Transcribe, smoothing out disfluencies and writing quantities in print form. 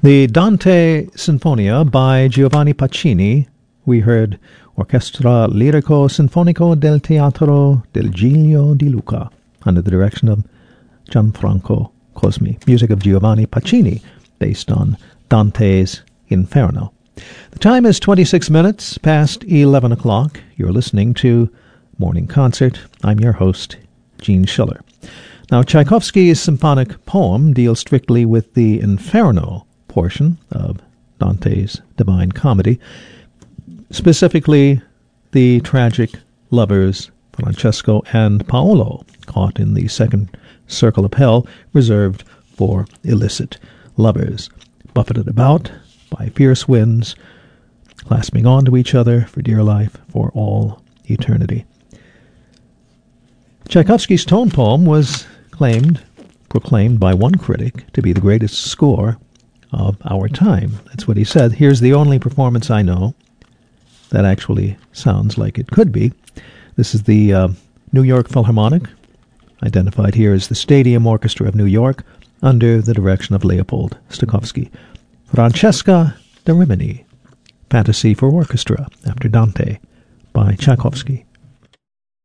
The Dante Sinfonia by Giovanni Pacini. We heard Orchestra Lirico Sinfonico del Teatro del Giglio di Lucca under the direction of Gianfranco Cosmi. Music of Giovanni Pacini based on Dante's Inferno. The time is 26 minutes past 11 o'clock. You're listening to Morning Concert. I'm your host, Gene Schiller. Now, Tchaikovsky's symphonic poem deals strictly with the Inferno portion of Dante's Divine Comedy, specifically the tragic lovers Francesco and Paolo, caught in the second circle of hell reserved for illicit lovers, buffeted about by fierce winds, clasping onto each other for dear life for all eternity. Tchaikovsky's tone poem was proclaimed by one critic to be the greatest score of our time. That's what he said. Here's the only performance I know that actually sounds like it could be. This is the New York Philharmonic, identified here as the Stadium Orchestra of New York, under the direction of Leopold Stokowski. Francesca da Rimini, Fantasy for Orchestra, after Dante, by Tchaikovsky.